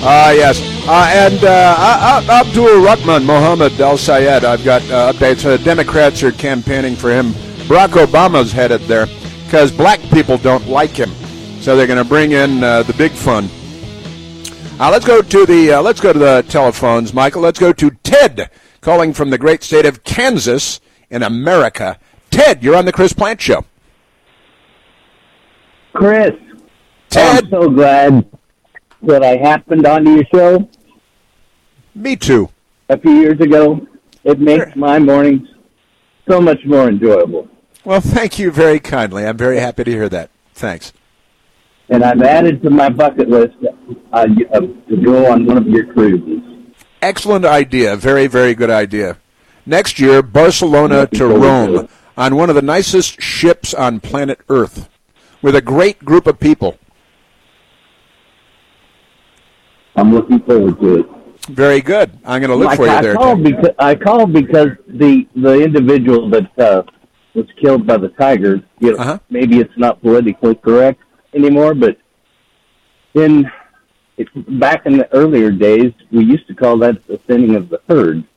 Yes. And Abdul Rahman Mohammed Al Sayed, I've got updates. Democrats are campaigning for him. Barack Obama's headed there because black people don't like him. So they're going to bring in the big fun. Let's go to the telephones, Michael. Let's go to Ted, calling from the great state of Kansas in America. Ted, you're on the Chris Plante Show. Chris, Ted. I'm so glad that I happened onto your show Me too. a few years ago. It makes my mornings so much more enjoyable. Well, thank you very kindly. I'm very happy to hear that. Thanks. And I've added to my bucket list to go on one of your cruises. Excellent idea. Very, very good idea. Next year, Barcelona to Rome on one of the nicest ships on planet Earth with a great group of people. I'm looking forward to it. Very good. I'm going to look for you there. I called because the individual that was killed by the Tigers, maybe it's not politically correct anymore, but back in the earlier days, we used to call that the thinning of the herd.